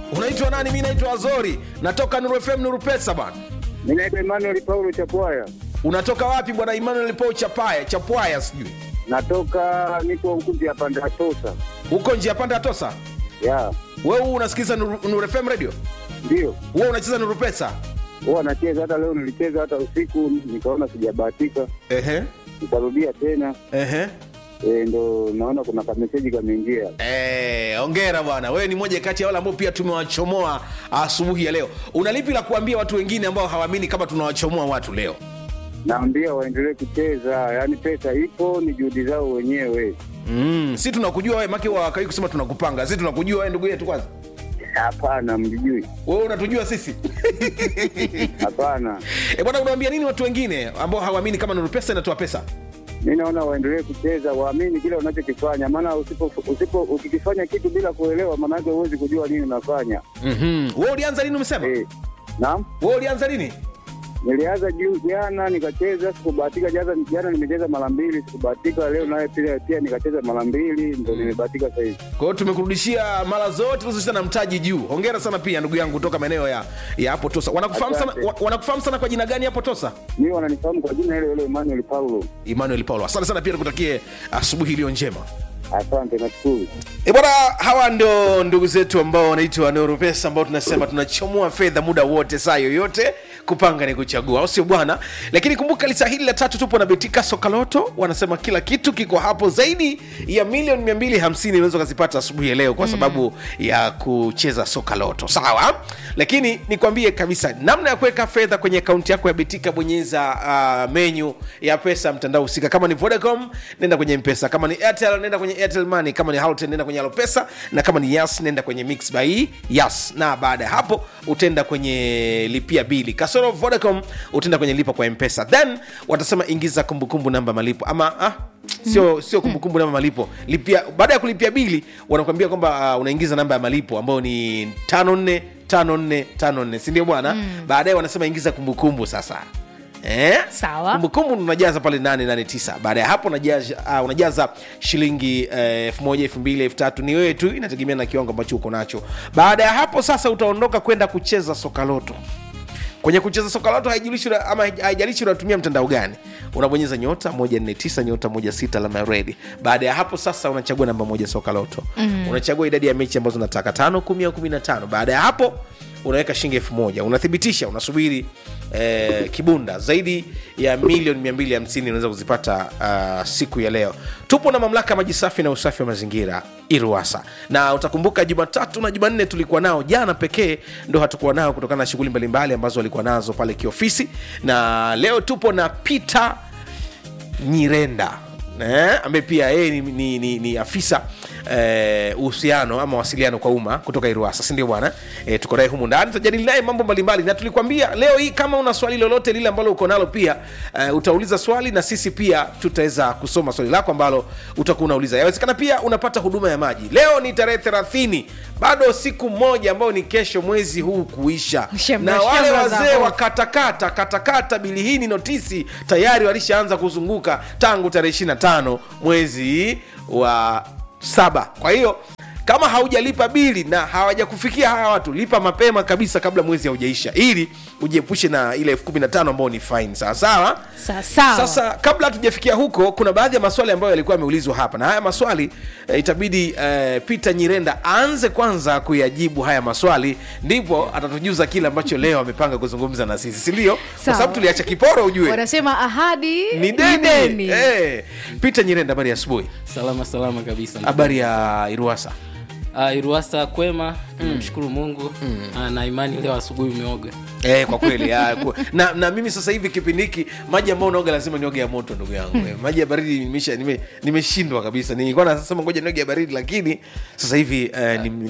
Unaitwa nani? Mimi naitwa Azori. Natoka Nuru FM Nuru Pesa bwana. Mimi naitwa Emmanuel Paulo Chapwaya. Unatoka wapi bwana Emmanuel Paulo Chapwaya sijui? Natoka niko huko njia panda ya Tosa. Uko njia panda ya Tosa? Yeah. Wewe unasikiza Nuru FM radio? Ndio. Wewe unacheza Nuru Pesa? Wewe unacheza, hata leo nilicheza hata usiku nikaona sijabahatika. Ehe. Nikarudia tena. Ehe. Ndo naona kuna message kameingia. Hongera bwana. Wewe ni mmoja kati ya wale ambao pia tumewachomoa asubuhi ya leo. Unalipi la kuambia watu wengine ambao hawaamini kama tunawachomoa watu leo? Naambia waendelee kucheza, yani pesa ipo, ni juhudi zao wenyewe. Sisi tunakujua wewe, maki wa kai kusema tunakupanga. Sisi tunakujua wewe ndugu yetu kwanza. Hapana, mjui. Wewe unatujua sisi? Hapana. Bwana, unawaambia nini watu wengine ambao hawaamini kama Nuru Pesa inatoa pesa? Mimi naona waendelee kucheza, waamini kile unachokifanya, maana ukikifanya kitu bila kuelewa, maana yake huwezi kujua nini unafanya. Wewe ulianza lini umesema? Naam. Wewe ulianza lini? Nilianza jana nikacheza, sikubahatika. Jana nimecheza mara 2, sikubahatika. Leo naye pia nikacheza mara 2, ndio nimebahatika sasa hivi. Kwa hiyo tumekurudishia mara zote ulizocheza na mtaji juu. Hongera sana pia ndugu yangu kutoka maeneo ya hapo Tosa. Wanakufahamu sana kwa jina gani hapo Tosa? Mimi wananifahamu kwa jina ile Emmanuel Paulo. Emmanuel Paulo. Asante sana pia, nikutakie asubuhi iliyo njema. Asante, nashukuru. Bwana, hawa ndo ndugu zetu ambao wanaitwa Nuru Pesa, ambao tunasema tunachomoa fedha muda wote, saa yoyote. Kupanga ni kuchagua, au sio bwana? Lakini kumbuka lisa hili la 3 tupo na Betika Soka Loto. Wanasema kila kitu kiko hapo, zaidi ya milioni 250 unaweza kuzipata asubuhi ya leo kwa sababu ya kucheza Soka Loto. Sawa? Lakini nikwambie kabisa namna ya kuweka fedha kwenye akaunti yako ya Betika. Bonyeza menu ya pesa mtandao husika. Kama ni Vodacom, nenda kwenye M-Pesa. Kama ni Airtel, nenda kwenye Airtel Money. Kama ni Halotel, nenda kwenye Halopesa. Na kama ni Yas, nenda kwenye Mix by Yas. Na baada ya hapo utaenda kwenye lipia bili. Kasoro Vodacom utaenda kwenye lipa kwa M-Pesa. Then watasema ingiza kumbukumbu namba malipo. Ama sio kumbukumbu namba malipo. Lipia, baada ya kulipia bili wanakuambia kwamba unaingiza namba ya malipo ambayo ni 545454. Si ndio bwana? Baadaye wanasema ingiza kumbukumbu sasa. Sawa. Kumbukumbu unajaza pale 889. Baada ya hapo unajaza shilingi 1000, 2000, 3000, ni wewe tu, inategemea na kiwango ambacho uko nacho. Baada ya hapo sasa utaondoka kwenda kucheza Soka Loto. Kwenye kucheza Soka Loto haijalishi unatumia mtandao gani. Unabonyeza nyota 149 nyota 16 alama red. Baada ya hapo sasa unachagua namba 1 Soka Loto. Unachagua idadi ya mechi ambazo unataka, 5, 10 au 15. Baada ya hapo unaweka shilingi 1000. Unathibitisha, unasubiri kibunda. Zaidi ya milioni 250 unaweza kuzipata siku ya leo. Tupo na mamlaka maji safi na usafi wa mazingira Iruwasa. Na utakumbuka Jumatatu na Jumanne tulikuwa nao, jana pekee ndo hatukuwa nao kutokana na shughuli mbalimbali ambazo walikuwa nazo pale kiofisi. Na leo tupo na Peter Nyirenda, ambaye pia yeye ni afisa uhusiano ama wasiliano kwa umma kutoka Iruwasa, si ndio bwana? Tuko naye humu ndani, tutajadili naye mambo mbalimbali. Na tulikwambia leo hii kama una swali lolote lile ambalo uko nalo pia utauliza swali, na sisi pia tutaweza kusoma swali lako ambalo utakuwa unauliza. Yawezekana pia unapata huduma ya maji. Leo ni tarehe 30, bado siku moja ambao ni kesho mwezi huu kuisha. Na wale wazee wa katakata bili hii, ni notisi tayari walishaanza kuzunguka tangu tarehe 25 mwezi wa 7. Kwa hiyo kama haujalipa bili na hawajakufikia hawa watu, lipa mapema kabisa kabla mwezi haujaisha, ili ujiepushe na ile 15,000 ambao ni fine. Sawa sawa. Sasa kabla hatujafikia huko, kuna baadhi ya maswali ambayo yalikuwa yameulizwa hapa, na haya maswali itabidi Peter Nyirenda aanze kwanza kuyajibu haya maswali, ndipo atatujuza kile ambacho leo amepanga kuzungumza na sisi, si ndio? Kwa sababu tuliacha kiporo, ujue wanasema ahadi ni deni. Peter Nyirenda, habari ya asubuhi. Salama kabisa. Habari ya Iruwasa? Iruwasa kwema, mshukuru Mungu. Na imani leo asubuhi umeoga. Kwa kweli na mimi sasa hivi kipindi hiki maji ambayo naoga lazima nioge ya moto, ndugu yangu. Maji ya baridi nimeshindwa kabisa. Nilikuwa nasema ngoja nioge ya baridi, lakini sasa hivi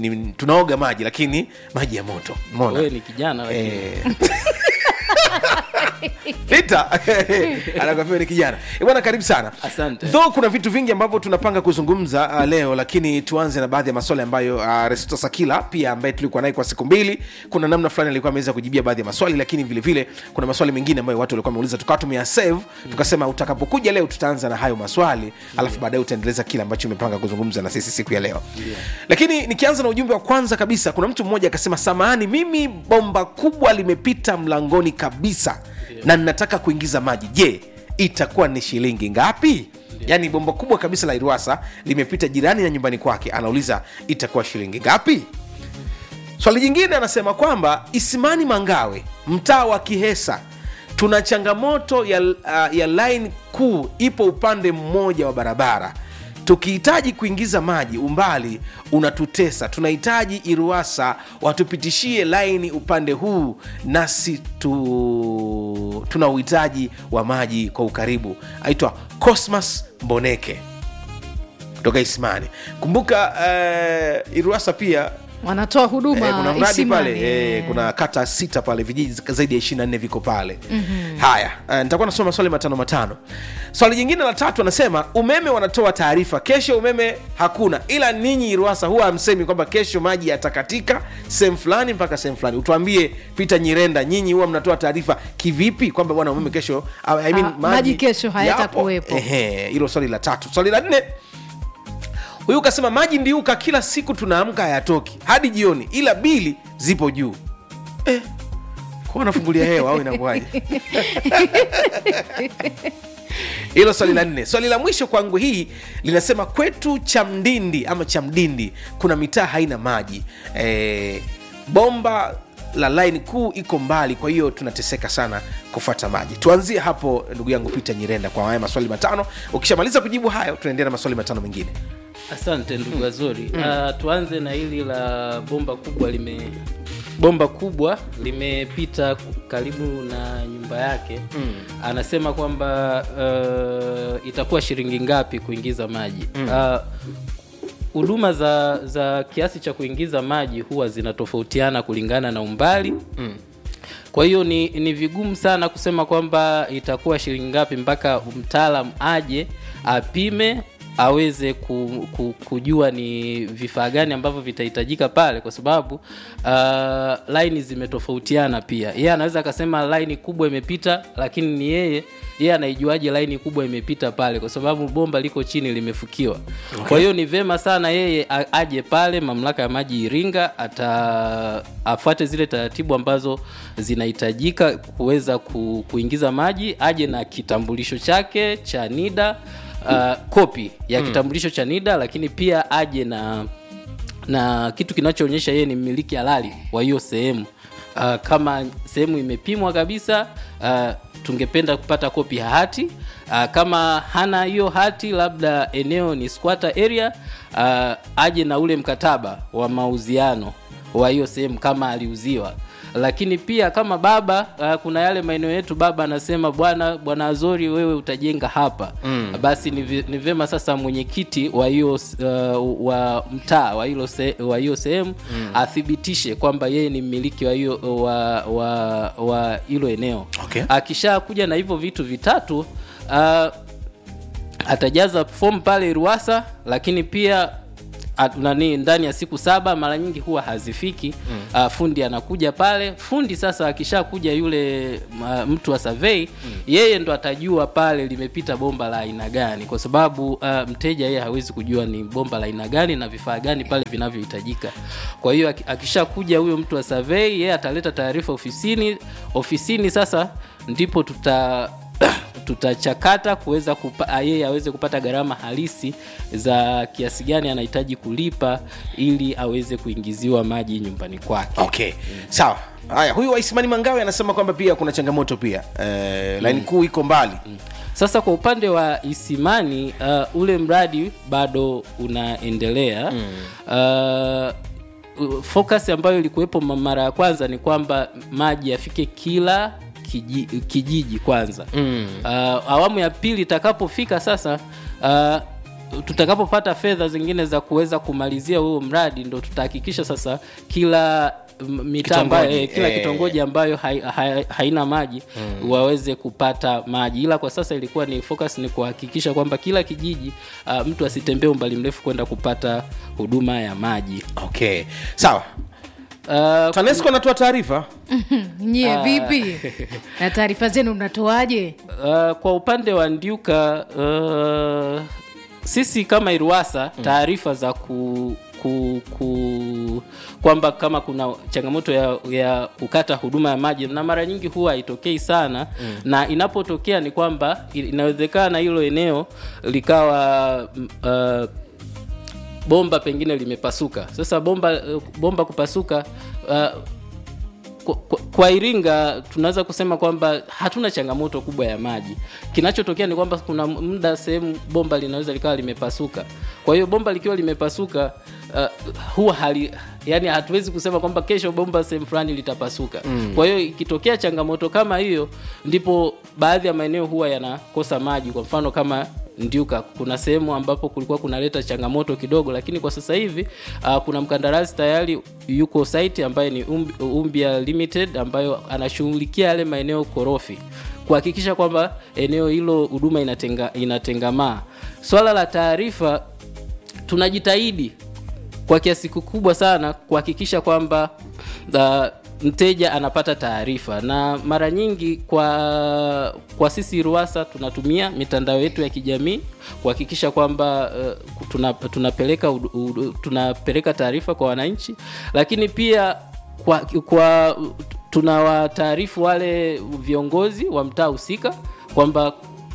tunaoga maji, lakini maji ya moto. Umeona? Wewe ni kijana lakini Peter anakwambia ni kijana. Bwana karibu sana. Asante. Though kuna vitu vingi ambavyo tunapanga kuzungumza leo, lakini tuanze na baadhi ya maswali ambayo Resto Sakila pia ambaye tulikuwa naye kwa siku mbili, kuna namna fulani alikuwa ameweza kujibia baadhi ya maswali, lakini vile vile kuna maswali mengine ambayo watu walikuwa wameuliza tukawa tumeyasave, tukasema utakapokuja leo tutaanza na hayo maswali, alafu baadaye utaendeleza kile ambacho umepanga kuzungumza na sisi siku ya leo. Lakini nikianza na ujumbe wa kwanza kabisa, kuna mtu mmoja akasema, samahani, mimi bomba kubwa limepita mlangoni kabisa na ninataka kuingiza maji. Je, itakuwa ni shilingi ngapi? Yani bomba kubwa kabisa la Iruwasa limepita jirani na nyumbani kwake, anauliza itakuwa shilingi ngapi? Swali jingine anasema kwamba Isimani Mangawe, mtaa wa Kihesa, tuna changamoto ya line kuu ipo upande mmoja wa barabara. Tukihitaji kuingiza maji umbali unatutesa. Tunahitaji Iruwasa watupitishie line upande huu, nasi tuna uhitaji wa maji kwa ukaribu. Aitwa Cosmas Mboneke kutoka Isimani. Kumbuka Iruwasa pia wanatoa huduma kuna mradi Isimani. pale kuna kata 6 pale, vijiji zaidi ya 24 viko pale. Haya, nitakuwa nasoma swali matano. Swali jingine la 3 anasema, umeme wanatoa taarifa kesho umeme hakuna, ila ninyi Iruwasa huwa hamsemi kwamba kesho maji yatakatika sehemu fulani mpaka sehemu fulani. Utuambie Peter Nyirenda, nyinyi huwa mnatoa taarifa kivipi kwamba bwana umeme kesho maji kesho hayatakuwepo? Hilo swali la 3. Swali la 4, huyu kasema, maji ndiuka kila siku tunaamka hayatoki hadi jioni, ila bili zipo juu. Kwa wanafungulia hewa au inakuwaje? Hilo swali la 4. Swali la mwisho kwangu hii linasema, kwetu Chamdindi kuna mitaa haina maji. Bomba la line kuu iko mbali, kwa hiyo tunateseka sana kufuata maji. Tuanzie hapo ndugu yangu Peter Nyirenda kwa haya maswali 5. Ukishamaliza kujibu hayo tunaendelea na maswali 5 mengine. Asante ndugu Azori. Tuanze na hili la bomba kubwa limepita karibu na nyumba yake. Anasema kwamba itakuwa shilingi ngapi kuingiza maji. Huduma za kiasi cha kuingiza maji huwa zinatofautiana kulingana na umbali. Kwa hiyo ni vigumu sana kusema kwamba itakuwa shilingi ngapi mpaka mtaalamu aje apime aweze kujua ni vifaa gani ambavyo vitahitajika pale, kwa sababu line zimetofautiana pia. Yeye anaweza akasema line kubwa imepita, lakini ni yeye anaijuaje line kubwa imepita pale, kwa sababu bomba liko chini limefukiwa. Okay. Kwa hiyo ni vema sana yeye aje pale mamlaka ya maji Iringa, afuate zile taratibu ambazo zinahitajika kuweza kuingiza maji, aje na kitambulisho chake cha NIDA, kopi ya kitambulisho cha NIDA, lakini pia aje na kitu kinachoonyesha yeye ni mmiliki halali wa hiyo sehemu. Kama sehemu imepimwa kabisa, tungependa kupata kopi ya hati. Kama hana hiyo hati, labda eneo ni squatter area, aje na ule mkataba wa mauziano wa hiyo sehemu kama aliuziwa. Lakini pia kama baba, kuna yale maeneo yetu baba anasema bwana Azori wewe utajenga hapa. Basi ni vema sasa mwenyekiti wa hiyo wa mtaa wa hiyo sehemu athibitishe kwamba yeye ni mmiliki wa hiyo wa hilo eneo. Okay. Akisha kuja na hivyo vitu vitatu, atajaza form pale Iruwasa, lakini pia ndani ya siku 7, mara nyingi huwa hazifiki. Fundi anakuja pale. Fundi sasa akishakuja yule mtu wa survey, yeye ndo atajua pale limepita bomba la aina gani, kwa sababu mteja yeye hawezi kujua ni bomba la aina gani na vifaa gani pale vinavyohitajika. Kwa hiyo akishakuja huyo mtu wa survey, yeye ataleta taarifa ofisini sasa ndipo tutachakata kuweza yeye aweze kupata gharama halisi za kiasi gani anahitaji kulipa ili aweze kuingiziwa maji nyumbani kwake. Okay. Sawa. Haya, huyu wa Isimani Mangawe anasema kwamba pia kuna changamoto pia. Line kuu iko mbali. Sasa kwa upande wa Isimani, ule mradi bado unaendelea. Focus ambayo ilikuwepo mara ya kwanza ni kwamba maji yafike kila kijiji kwanza. Awamu ya pili itakapofika sasa, tutakapopata fedha zingine za kuweza kumalizia huo mradi, ndo tutahakikisha sasa kila mitaa ambayo kila kitongoji ambayo haina maji waweze kupata maji, ila kwa sasa ilikuwa ni focus ni kuhakikisha kwamba kila kijiji mtu asitembee umbali mrefu kwenda kupata huduma ya maji. Okay, sawa. TANESCO natoa taarifa. Nyie vipi? Na taarifa zenu mnatoaje? Kwa upande wa Ndiuka, sisi kama Iruwasa taarifa za kwamba kama kuna changamoto ya kukata huduma ya maji, na mara nyingi huwa haitokei sana, na inapotokea ni kwamba inawezekana hilo eneo likawa bomba pengine limepasuka. Sasa bomba kupasuka, kwa Iringa tunaweza kusema kwamba hatuna changamoto kubwa ya maji. Kinachotokea ni kwamba kuna muda sehemu bomba linaweza likawa limepasuka. Kwa hiyo bomba likiwa limepasuka, huwa yani hatuwezi kusema kwamba kesho bomba sehemu fulani litapasuka. Kwa hiyo ikitokea changamoto kama hiyo, ndipo baadhi ya maeneo huwa yanakosa maji. Kwa mfano kama Ndiuka, kuna sehemu ambapo kulikuwa kunaleta changamoto kidogo, lakini kwa sasa hivi kuna mkandarasi tayari yuko site ambaye ni Umbia Limited, ambayo anashughulikia yale maeneo korofi kuhakikisha kwamba eneo hilo huduma inatengamaa. Swala la taarifa, tunajitahidi kwa kiasi kikubwa sana kuhakikisha kwamba mteja anapata taarifa, na mara nyingi kwa sisi Ruwasa tunatumia mitandao yetu ya kijamii kuhakikisha kwamba tunapeleka taarifa kwa wananchi, lakini pia kwa tunawataarifu wale viongozi wa mtaa husika kwamba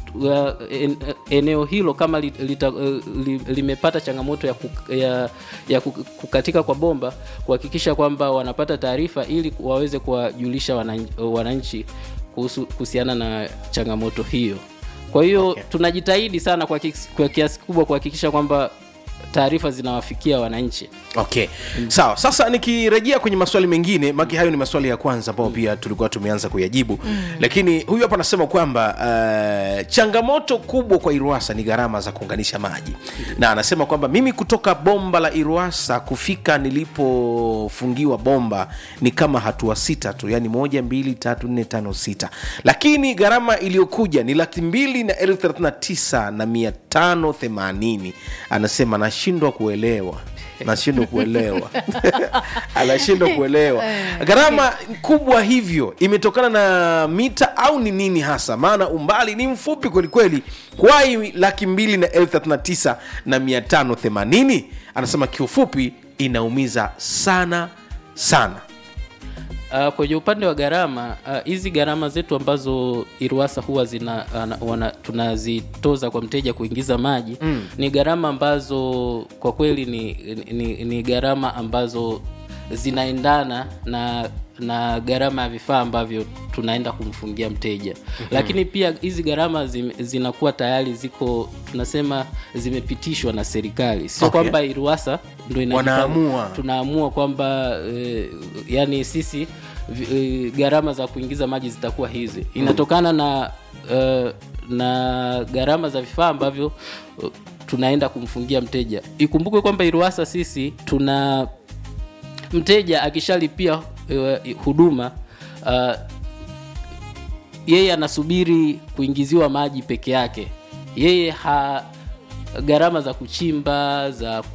eneo hilo kama limepata changamoto ya kukatika kwa bomba, kuhakikisha kwamba wanapata taarifa ili waweze kuwajulisha wananchi kuhusiana na changamoto hiyo. Kwa hiyo tunajitahidi sana kwa kiasi kubwa kuhakikisha kwamba taarifa zinawafikia wananchi. Okay. Sawa. Sasa nikirejea kwenye maswali mengine, maki hayo ni maswali ya kwanza ambao pia tulikuwa tumeanza kuyajibu. Lakini huyu hapa anasema kwamba changamoto kubwa kwa Iruwasa ni gharama za kuunganisha maji. Na anasema kwamba mimi kutoka bomba la Iruwasa kufika nilipofungiwa bomba ni kama hatua 6 tu, yani 1 2 3 4 5 6. Lakini gharama iliyokuja ni 2,039,580. Anasema nashindwa kuelewa. Anashindwa kuelewa. Gharama kubwa hivyo imetokana na mita au ni nini hasa? Maana umbali ni mfupi kweli kweli. Kwa 2,039,580. Anasema kiufupi inaumiza sana sana. Kwenye upande wa gharama, hizi gharama zetu ambazo Iruwasa huwa tunazitoza kwa mteja kuingiza maji, ni gharama ambazo kwa kweli ni gharama ambazo zinaendana na gharama ya vifaa ambavyo tunaenda kumfungia mteja. Lakini pia hizi gharama zinakuwa tayari ziko, tunasema zimepitishwa na serikali. Sio kwamba Iruwasa ndio tunaamua kwamba yani sisi gharama za kuingiza maji zitakuwa hizi. Inatokana na gharama za vifaa ambavyo tunaenda kumfungia mteja. Ikumbuke kwamba Iruwasa sisi tuna mteja akishalipia huduma, yeye anasubiri kuingiziwa maji peke yake. Yeye gharama za kuchimba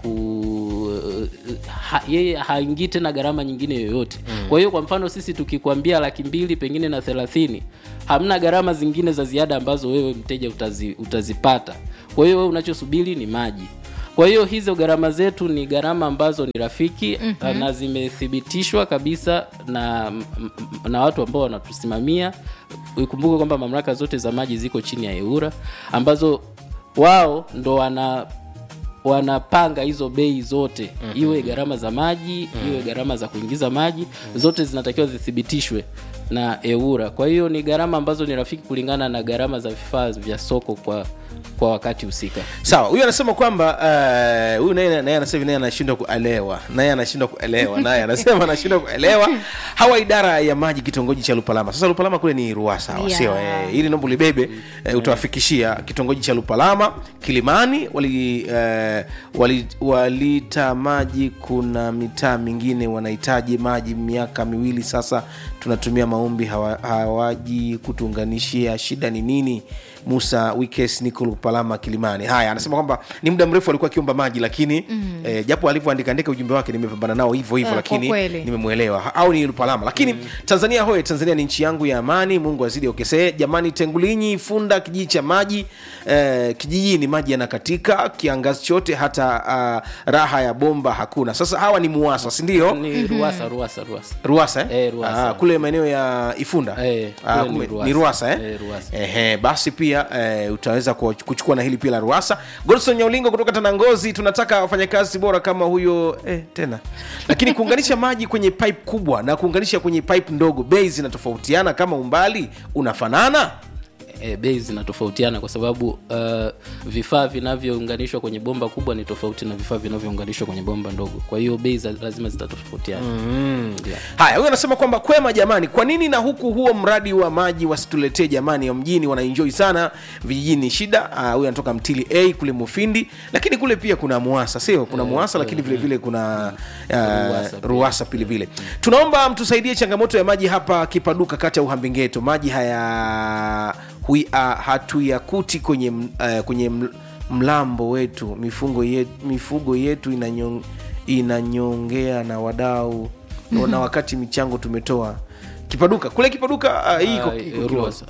yeye haingii tena gharama nyingine yoyote. Kwa hiyo kwa mfano sisi tukikwambia 200,000 pengine na 30, hamna gharama zingine za ziada ambazo wewe mteja utazipata. Kwa hiyo wewe unachosubiri ni maji. Kwa hiyo hizo gharama zetu ni gharama ambazo ni rafiki, na zimethibitishwa kabisa na watu ambao wanatusimamia. Ukumbuke kwamba mamlaka zote za maji ziko chini ya EWURA, ambazo wao ndo wanapanga hizo bei zote. Iwe gharama za maji, iwe gharama za kuingiza maji, zote zinatakiwa zithibitishwe na EWURA. Kwa hiyo ni gharama ambazo ni rafiki kulingana na gharama za vifaa vya soko kwa wakati husika. Sawa, huyu anasema kwamba huyu naye anasema naye anashindwa kuelewa. Naye anasema anashindwa kuelewa. Hawa idara ya maji kitongoji cha Lupalama. Sasa Lupalama kule ni Ruasa, sio? Hili nombo libebe utawafikishia kitongoji cha Lupalama, Kilimani, walita maji. Kuna mitaa mingine wanahitaji maji miaka miwili sasa, tunatumia maombi hawaji kutuunganishia. Shida ni nini? Musa Wikes niko Lupalama, Kilimani. Haya, anasema kwamba ni muda mrefu alikuwa akiomba maji, lakini japo alivyoandika ujumbe wake nimepambana nao hivyo lakini nimemuelewa. Au ni Lupalama. Lakini Tanzania hoye, Tanzania ni nchi yangu ya amani, Mungu azidi okesee. Jamani, Tengulinyi Funda kijiji cha maji, kijiji ni maji yanakatika kiangazi chote, hata raha ya bomba hakuna. Sasa hawa ni Muasa, si ndio? Ni Ruasa. Ruasa Ruasa. Kule maeneo ya Ifunda. Ni Ruasa Ruasa. Basi pia utaweza kuchukua na hili pia la Ruasa. Godson Nyaulingo kutoka Tanangozi, tunataka wafanyakazi bora kama huyo tena. Lakini kuunganisha maji kwenye pipe kubwa na kuunganisha kwenye pipe ndogo, bei zinatofautiana kama umbali unafanana? Bei zinatofautiana kwa sababu vifaa vinavyounganishwa kwenye bomba kubwa ni tofauti na vifaa vinavyounganishwa kwenye bomba ndogo. Kwa hiyo bei lazima zitatofautiana. Haya, huyu anasema kwamba kwema jamani, kwa nini na huku huo mradi wa maji wasituletee jamani? Ya mjini wanaenjoy sana, vijijini shida. Huyu anatoka Mtili A kule Mufindi, lakini kule pia kuna Muasa, sio? Kuna Muasa lakini vile vile kuna Ruasa vile vile. Tunaomba mtusaidie changamoto ya maji hapa Kipaduka kata ya Uhambengeto. Maji haya hatuyakuti kwenye mlambo wetu. Mifugo yetu inanyongea na wadau na wakati michango tumetoa. Kipaduka kule Kipaduka iko Ruasa.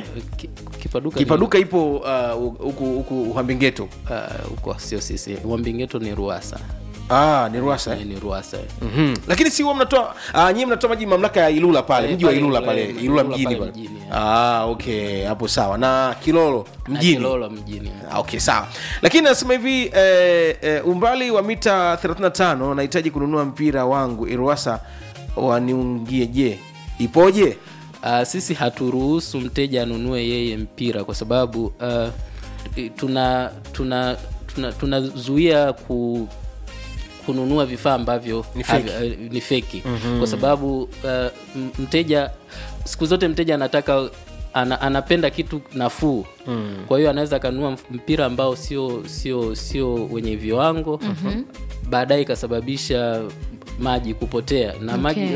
Kipaduka ipo huku Uhambengeto. Huko sio sisi. Uhambengeto ni Ruasa. Ni Ruasa. Ni Ruasa. Lakini si wao mnatoa nyinyi mnatoa maji mamlaka ya Ilula pale, mji wa Ilula pale, Ilula mjini pale. Okay, hapo sawa. Na Kilolo mjini. Kilolo mjini. Okay, sawa. Lakini nasema hivi umbali wa mita 35 nahitaji kununua mpira wangu Ruasa, waniungie je? Ipoje? Sisi haturuhusu mteja anunue yeye mpira kwa sababu tunazuia kununua vifaa ambavyo ni feki. Kwa sababu mteja siku zote mteja anataka anapenda kitu nafuu. Kwa hiyo anaweza kanunua mpira ambao sio wenye viwango, baadaye ikasababisha maji kupotea na maji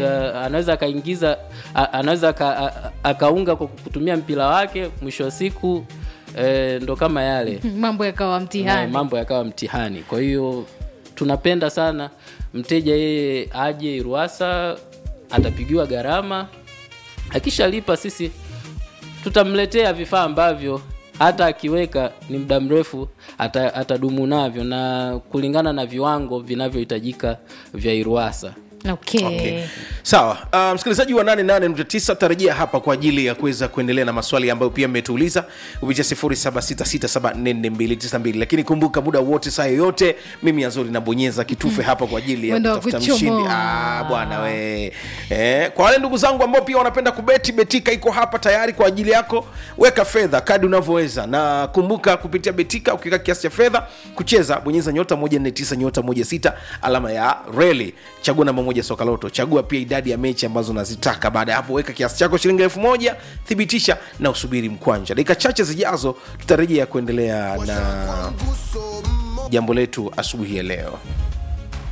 anaweza akaunga kwa kutumia mpira wake, mwisho wa siku ndo kama yale mambo yakawa mtihani. Kwa hiyo tunapenda sana mteja yeye aje Ruasa, atapigiwa gharama, akishalipa sisi tutamletea vifaa ambavyo hata akiweka ni muda mrefu atadumu navyo na kulingana na viwango vinavyohitajika vya Ruasa. Okay. Sawa. Msikilizaji wa 88.9 tarejea hapa kwa ajili ya kuweza kuendelea na maswali ambayo pia mmetuuliza kupitia 0766744292. Lakini kumbuka muda wote saa yote mimi Azori nabonyeza kitufe hapa kwa ajili ya kutafuta mshindi. Bwana we. Kwa wale ndugu zangu ambao pia wanapenda kubeti, Betika iko hapa tayari kwa ajili yako. Weka fedha kadri unavyoweza. Na kumbuka kupitia Betika ukiweka kiasi cha fedha kucheza, bonyeza *149 *16 alama ya reli. Chagua namba Soka Loto. Chagua pia idadi ya mechi ambazo unazitaka. Baada ya hapo weka kiasi chako shilingi 1000, thibitisha na usubiri mkwanja. Dakika chache zijazo tutarejea kuendelea na jambo letu asubuhi ya leo.